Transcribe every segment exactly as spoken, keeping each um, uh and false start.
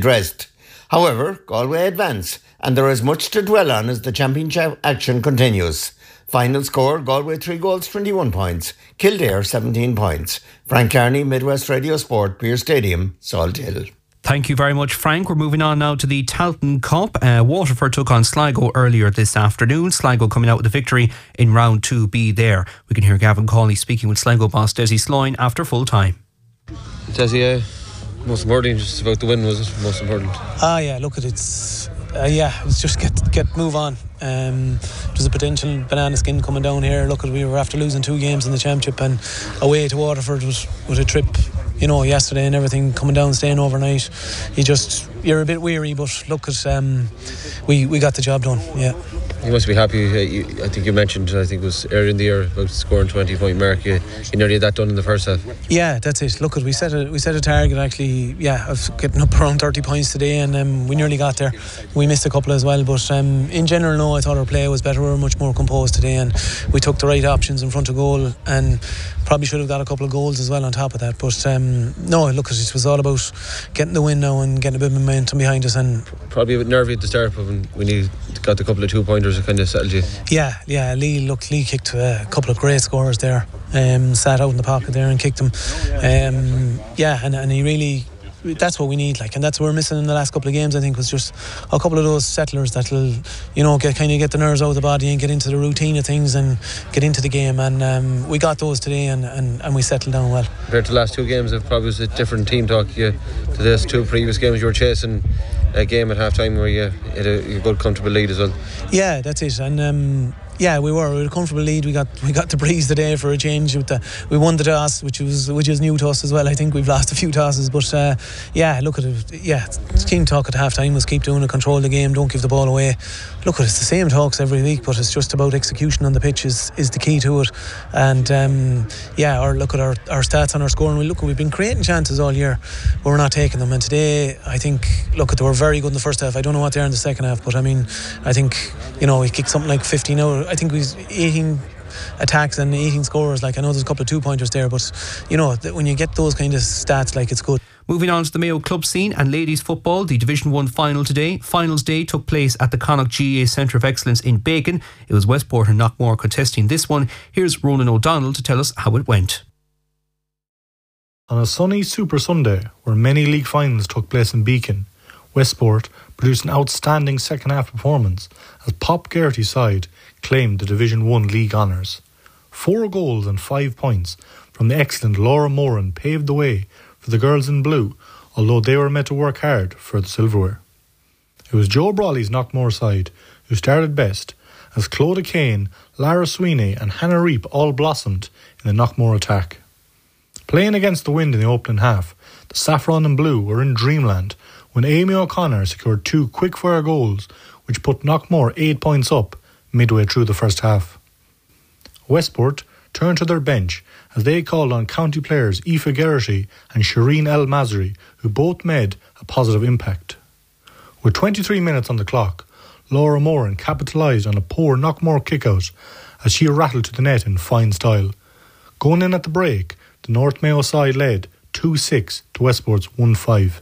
addressed. However, Galway advance, and there is much to dwell on as the championship action continues. Final score, Galway three goals, twenty-one points. Kildare, seventeen points. Frank Carney, Midwest Radio Sport, Beer Stadium, Salt Hill. Thank you very much, Frank. We're moving on now to the Talton Cup. Uh, Waterford took on Sligo earlier this afternoon. Sligo coming out with a victory in round two B there. We can hear Gavin Cawley speaking with Sligo boss Desi Sloyne after full time. Desi, uh, most important, just about the win, was it? Most important. Ah, yeah, look at it. It's, uh, yeah, it's just get get move on. Um, there's a potential banana skin coming down here. Look, at we were after losing two games in the championship, and away to Waterford was with a trip, you know, yesterday and everything, coming down, staying overnight. You just you're a bit weary, but look at um, we we got the job done. Yeah. You must be happy. Uh, you, I think you mentioned, I think it was earlier in the year, about scoring twenty point mark. You, you nearly had that done in the first half. Yeah, that's it. Look, at we set a we set a target actually. Yeah, of getting up around thirty points today, and um, we nearly got there. We missed a couple as well, but um, in general, no, I thought our play was better. We were much more composed today, and we took the right options in front of goal, and probably should have got a couple of goals as well on top of that. But um, no, look, it was all about getting the win now and getting a bit of momentum behind us. And probably a bit nervy at the start, but when, when you got the couple of two pointers, it kind of settled you. Yeah, yeah. Lee, look, Lee kicked a couple of great scores there. Um, sat out in the pocket there and kicked them. Um, yeah, and, and he really. That's what we need, like, and that's what we're missing in the last couple of games. I think was just a couple of those settlers that'll, you know, get kind of get the nerves out of the body and get into the routine of things and get into the game. And um, we got those today, and, and, and we settled down well. Compared to the last two games, it probably was a different team talk. You, to those two previous games, you were chasing a game at half time where you had a, a good comfortable lead as well. Yeah, that's it. And um, yeah, we were. We had a comfortable lead. We got we got the breeze today for a change. With the, we won the toss, which was which is new to us as well. I think we've lost a few tosses, but uh, yeah, look at it. Yeah, team talk at half time was keep doing it, control the game, don't give the ball away. Look at it, it's the same talks every week, but it's just about execution on the pitch is, is the key to it. And um, yeah, or look at our, our stats on our scoring. We look, we've been creating chances all year, but we're not taking them. And today, I think, look at they were very good in the first half. I don't know what they are in the second half, but I mean, I think, you know, we kicked something like fifteen out. I think we was eighteen attacks and eighteen scorers. Like, I know there's a couple of two pointers there, but you know, when you get those kind of stats, like, it's good. Moving on to the Mayo club scene and ladies football, the Division one final today. Finals day took place at the Connacht G A A Centre of Excellence in Bacon. It was Westport and Knockmore contesting this one. Here's Ronan O'Donnell to tell us how it went. On a sunny Super Sunday, where many league finals took place in Beacon, Westport produced an outstanding second half performance as Pop Geraghty's side claimed the Division one league honours. Four goals and five points from the excellent Laura Moran paved the way for the girls in blue, although they were meant to work hard for the silverware. It was Joe Brawley's Knockmore side who started best, as Clodagh Kane, Lara Sweeney and Hannah Reap all blossomed in the Knockmore attack. Playing against the wind in the opening half, the Saffron and Blue were in dreamland when Amy O'Connor secured two quick-fire goals which put Knockmore eight points up midway through the first half. Westport turned to their bench as they called on county players Aoife Geraghty and Shireen El Masri, who both made a positive impact. With twenty-three minutes on the clock, Laura Moran capitalised on a poor Knockmore kick-out as she rattled to the net in fine style. Going in at the break, the North Mayo side led two six to Westport's one five.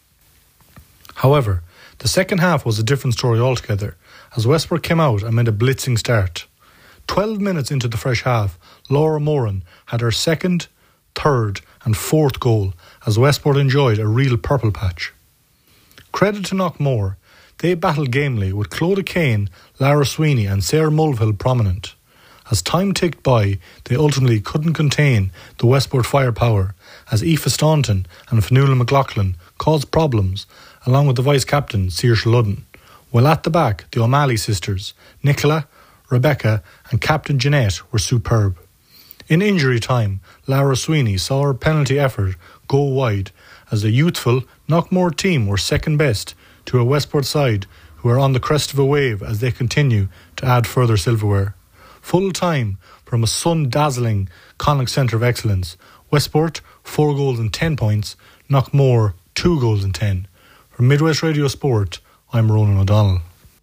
However, the second half was a different story altogether, as Westport came out and made a blitzing start. Twelve minutes into the fresh half, Laura Moran had her second, third and fourth goal as Westport enjoyed a real purple patch. Credit to Knockmore, they battled gamely with Clodagh Kane, Lara Sweeney and Sarah Mulvihill prominent. As time ticked by, they ultimately couldn't contain the Westport firepower as Aoife Staunton and Fionnuala McLaughlin caused problems, along with the vice-captain Saoirse Ludden. While at the back, the O'Malley sisters, Nicola, Rebecca and Captain Jeanette were superb. In injury time, Lara Sweeney saw her penalty effort go wide as the youthful Knockmore team were second best to a Westport side who are on the crest of a wave as they continue to add further silverware. Full time from a sun-dazzling Connacht Centre of Excellence. Westport, four goals and ten points. Knockmore, two goals and ten. From Midwest Radio Sport, I'm Ronan O'Donnell.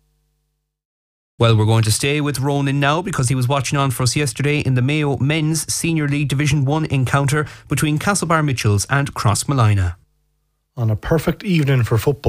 Well, we're going to stay with Ronan now because he was watching on for us yesterday in the Mayo Men's Senior League Division one encounter between Castlebar Mitchells and Crossmolina. On a perfect evening for football,